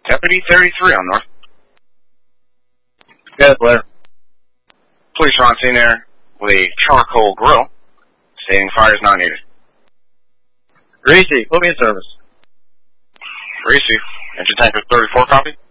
Deputy 33 on North. Yes, Blair. Police are on scene there with a charcoal grill, stating fire is not needed. Greasy, put me in service. Greasy, engine tanker 34 copy.